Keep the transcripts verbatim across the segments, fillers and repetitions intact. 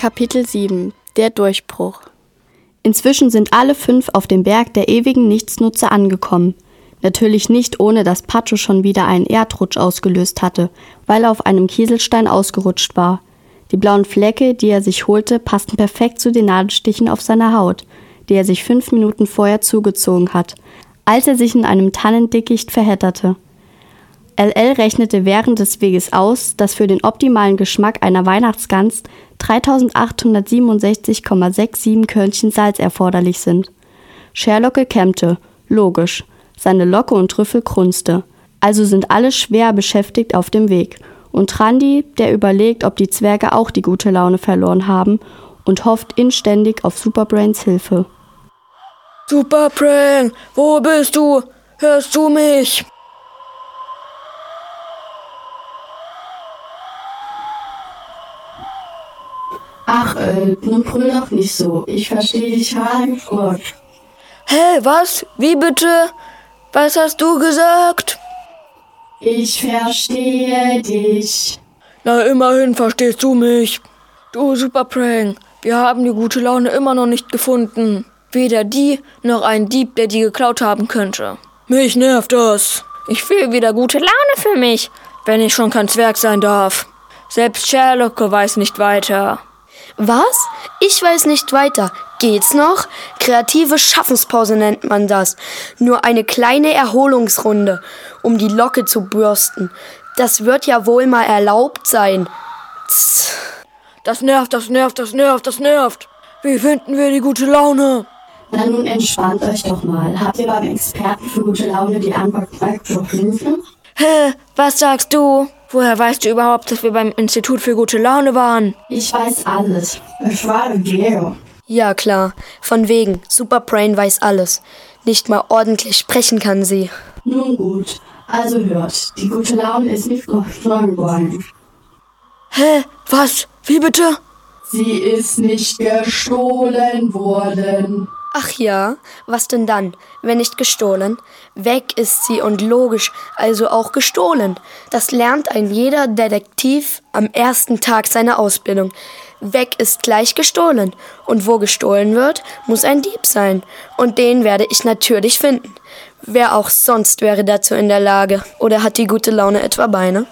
Kapitel sieben – Der Durchbruch. Inzwischen sind alle fünf auf dem Berg der ewigen Nichtsnutze angekommen. Natürlich nicht, ohne dass Patscho schon wieder einen Erdrutsch ausgelöst hatte, weil er auf einem Kieselstein ausgerutscht war. Die blauen Flecke, die er sich holte, passten perfekt zu den Nadelstichen auf seiner Haut, die er sich fünf Minuten vorher zugezogen hat, als er sich in einem Tannendickicht verhedderte. L L rechnete während des Weges aus, dass für den optimalen Geschmack einer Weihnachtsgans dreitausendachthundertsiebenundsechzig Komma siebenundsechzig Körnchen Salz erforderlich sind. Sherlocke kämmte, logisch, seine Locke und Trüffel grunzte. Also sind alle schwer beschäftigt auf dem Weg. Und Trandi, der überlegt, ob die Zwerge auch die gute Laune verloren haben und hofft inständig auf Superbrains Hilfe. Superbrain, wo bist du? Hörst du mich? Ach, äh, nun brüll doch nicht so. Ich verstehe dich halb gut. Hä, was? Wie bitte? Was hast du gesagt? Ich verstehe dich. Na, immerhin verstehst du mich. Du, Superbrain, wir haben die gute Laune immer noch nicht gefunden. Weder die, noch einen Dieb, der die geklaut haben könnte. Mich nervt das. Ich will wieder gute Laune für mich, wenn ich schon kein Zwerg sein darf. Selbst Sherlocke weiß nicht weiter. Was? Ich weiß nicht weiter. Geht's noch? Kreative Schaffenspause nennt man das. Nur eine kleine Erholungsrunde, um die Locke zu bürsten. Das wird ja wohl mal erlaubt sein. Tss. Das nervt, das nervt, das nervt, das nervt. Wie finden wir die gute Laune? Na nun entspannt euch doch mal. Habt ihr beim Experten für gute Laune die Antwort gefunden? Hä, was sagst du? Woher weißt du überhaupt, dass wir beim Institut für gute Laune waren? Ich weiß alles. Ich war im Geo. Ja, klar. Von wegen. Superbrain weiß alles. Nicht mal ordentlich sprechen kann sie. Nun gut. Also hört. Die gute Laune ist nicht gestohlen worden. Hä? Was? Wie bitte? Sie ist nicht gestohlen worden. Ach ja, was denn dann? Wenn nicht gestohlen? Weg ist sie und logisch, also auch gestohlen. Das lernt ein jeder Detektiv am ersten Tag seiner Ausbildung. Weg ist gleich gestohlen. Und wo gestohlen wird, muss ein Dieb sein. Und den werde ich natürlich finden. Wer auch sonst wäre dazu in der Lage. Oder hat die gute Laune etwa Beine?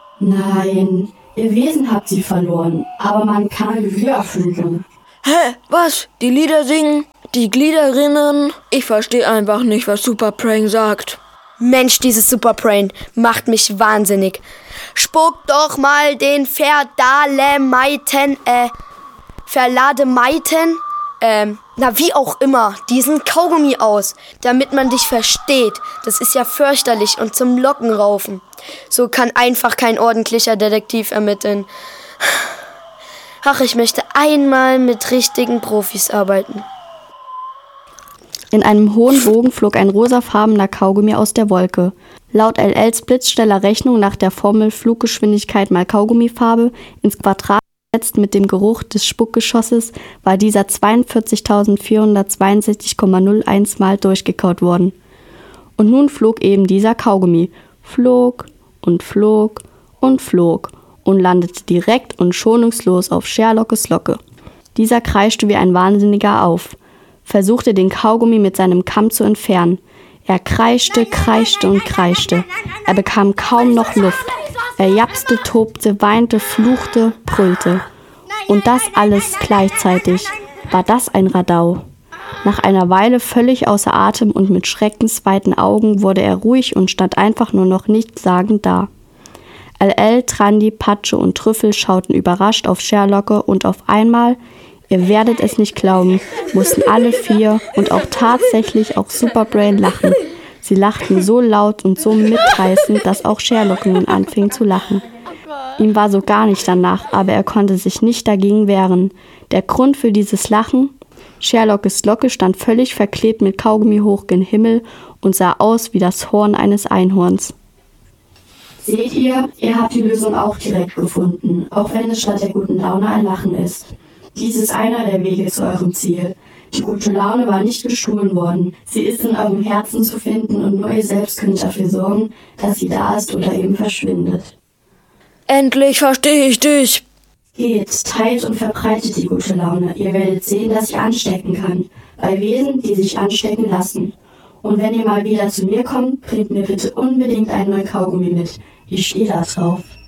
Nein, ihr Wesen habt sie verloren. Aber man kann wiederfinden. Hä? Was? Die Lieder singen? Die Gliederinnen? Ich verstehe einfach nicht, was Superbrain sagt. Mensch, dieses Superbrain macht mich wahnsinnig. Spuck doch mal den Verdalemeiten, äh, Verlademeiten, ähm, na wie auch immer, diesen Kaugummi aus, damit man dich versteht. Das ist ja fürchterlich und zum Lockenraufen. So kann einfach kein ordentlicher Detektiv ermitteln. Ach, ich möchte einmal mit richtigen Profis arbeiten. In einem hohen Bogen flog ein rosafarbener Kaugummi aus der Wolke. Laut L Ls blitzschneller Rechnung nach der Formel Fluggeschwindigkeit mal Kaugummifarbe ins Quadrat gesetzt mit dem Geruch des Spuckgeschosses war dieser zweiundvierzigtausendvierhundertzweiundsechzig Komma null eins Mal durchgekaut worden. Und nun flog eben dieser Kaugummi. Flog und flog und flog und landete direkt und schonungslos auf Sherlockes Locke. Dieser kreischte wie ein Wahnsinniger auf, versuchte den Kaugummi mit seinem Kamm zu entfernen. Er kreischte, kreischte und kreischte. Er bekam kaum noch Luft. Er japste, tobte, weinte, fluchte, brüllte. Und das alles gleichzeitig. War das ein Radau? Nach einer Weile völlig außer Atem und mit schreckensweiten Augen wurde er ruhig und stand einfach nur noch nichtssagend da. L L, Trandi, Patsche und Trüffel schauten überrascht auf Sherlocke und auf einmal, ihr werdet es nicht glauben, mussten alle vier und auch tatsächlich auch Superbrain lachen. Sie lachten so laut und so mitreißend, dass auch Sherlocke nun anfing zu lachen. Ihm war so gar nicht danach, aber er konnte sich nicht dagegen wehren. Der Grund für dieses Lachen? Sherlockes Locke stand völlig verklebt mit Kaugummi hoch gen Himmel und sah aus wie das Horn eines Einhorns. Seht ihr, ihr habt die Lösung auch direkt gefunden, auch wenn es statt der guten Laune ein Lachen ist. Dies ist einer der Wege zu eurem Ziel. Die gute Laune war nicht gestohlen worden. Sie ist in eurem Herzen zu finden und nur ihr selbst könnt dafür sorgen, dass sie da ist oder eben verschwindet. Endlich verstehe ich dich. Geht, teilt und verbreitet die gute Laune. Ihr werdet sehen, dass sie anstecken kann. Bei Wesen, die sich anstecken lassen. Und wenn ihr mal wieder zu mir kommt, bringt mir bitte unbedingt einen neuen Kaugummi mit. Ich stehe da drauf.